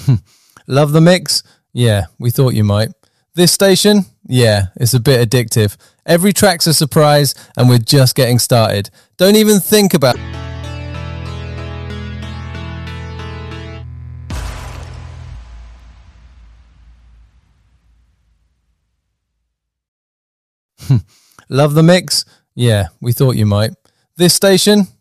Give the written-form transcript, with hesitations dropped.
Love the mix? Yeah, we thought you might. This station? Yeah, it's a bit addictive. Every track's a surprise, and we're just getting started. Don't even think about... Love the mix? Yeah, we thought you might. This station?